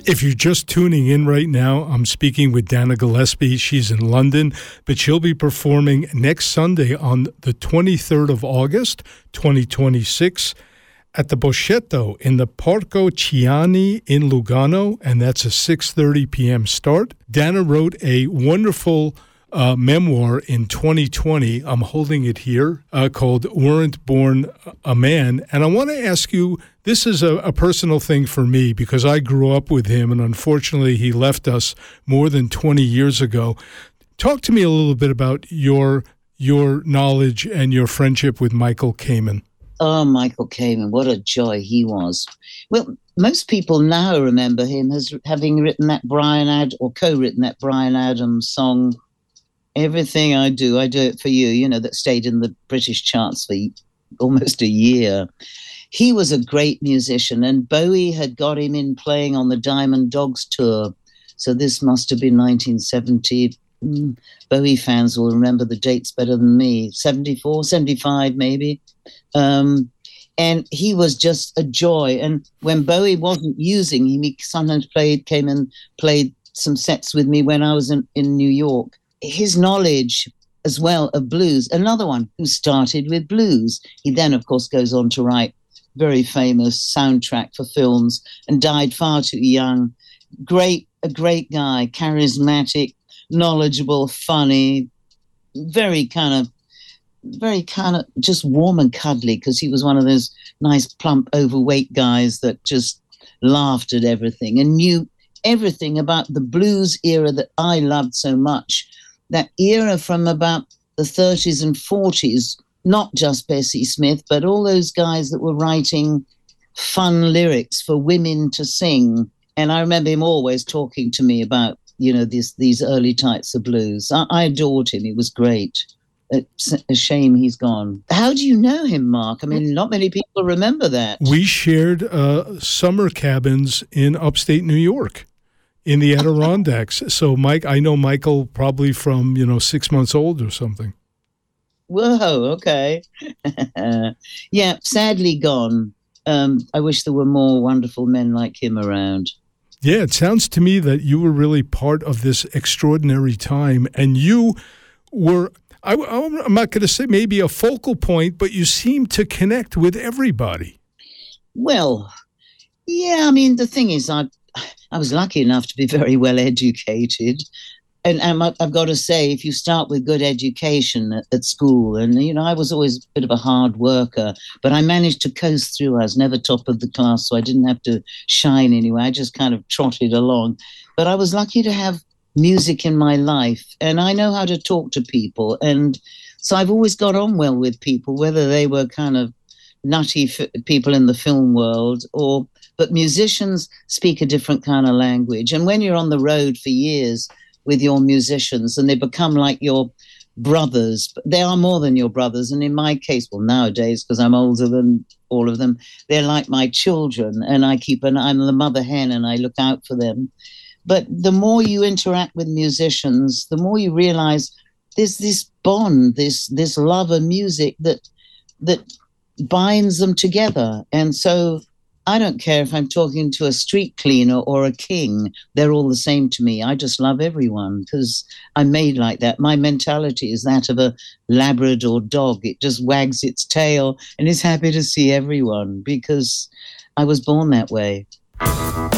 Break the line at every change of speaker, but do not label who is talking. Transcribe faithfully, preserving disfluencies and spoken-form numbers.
If you're just tuning in right now, I'm speaking with Dana Gillespie. She's in London, but she'll be performing next Sunday on the twenty-third of August, twenty twenty-six, at the Boschetto in the Parco Chiani in Lugano, and that's a six thirty p.m. start. Dana wrote a wonderful uh, memoir in twenty twenty. I'm holding it here, uh, called Weren't Born a Man. And I want to ask you, this is a, a personal thing for me because I grew up with him, and unfortunately he left us more than twenty years ago. Talk to me a little bit about your your knowledge and your friendship with Michael Kamen.
Oh, Michael Kamen, what a joy he was. Well, most people now remember him as having written that Bryan Ad or co-written that Bryan Adams song, Everything I Do, I Do It For You, you know, that stayed in the British charts for almost a year. He was a great musician, and Bowie had got him in playing on the Diamond Dogs tour. So this must have been nineteen seventy. Mm, Bowie fans will remember the dates better than me. seventy-four, seventy-five maybe. Um, and he was just a joy. And when Bowie wasn't using him, he sometimes played, came and played some sets with me when I was in, in New York. His knowledge as well of blues, another one who started with blues. He then, of course, goes on to write very famous soundtrack for films and died far too young. Great, a great guy, charismatic, knowledgeable, funny, very kind of, very kind of just warm and cuddly, because he was one of those nice, plump, overweight guys that just laughed at everything and knew everything about the blues era that I loved so much. That era from about the thirties and forties, not just Bessie Smith, but all those guys that were writing fun lyrics for women to sing. And I remember him always talking to me about, you know, these these early types of blues. I, I adored him. He was great. It's a shame he's gone. How do you know him, Mark? I mean, not many people remember that.
We shared uh, summer cabins in upstate New York in the Adirondacks. So, Mike, I know Michael probably from, you know, six months old or something.
Whoa, okay. Yeah, sadly gone. Um, I wish there were more wonderful men like him around.
Yeah, it sounds to me that you were really part of this extraordinary time, and you were, I, I'm not going to say maybe a focal point, but you seem to connect with everybody.
Well, yeah, I mean, the thing is, I I was lucky enough to be very well educated. And, and I've got to say, if you start with good education at, at school, and, you know, I was always a bit of a hard worker, but I managed to coast through. I was never top of the class, so I didn't have to shine anyway. I just kind of trotted along. But I was lucky to have music in my life, and I know how to talk to people. And so I've always got on well with people, whether they were kind of nutty f- people in the film world or, but musicians speak a different kind of language. And when you're on the road for years with your musicians and they become like your brothers, but they are more than your brothers. And in my case, well, nowadays, because I'm older than all of them, they're like my children, and I keep an, I'm the mother hen and I look out for them. But the more you interact with musicians, the more you realize there's this bond, this, this love of music that, that binds them together. And so I don't care if I'm talking to a street cleaner or a king, they're all the same to me. I just love everyone because I'm made like that. My mentality is that of a Labrador dog. It just wags its tail and is happy to see everyone because I was born that way.